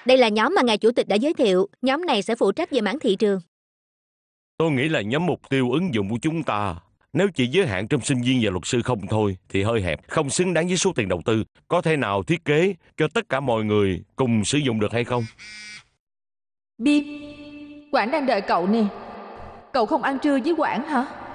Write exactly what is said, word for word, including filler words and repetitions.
Đây là nhóm mà ngài chủ tịch đã giới thiệu. Nhóm này sẽ phụ trách về mảng thị trường. Tôi nghĩ là nhóm mục tiêu ứng dụng của chúng ta nếu chỉ giới hạn trong sinh viên và luật sư không thôi thì hơi hẹp, không xứng đáng với số tiền đầu tư. Có thể nào thiết kế cho tất cả mọi người cùng sử dụng được hay không? Bim, Quảng đang đợi cậu nè. Cậu không ăn trưa với Quảng hả?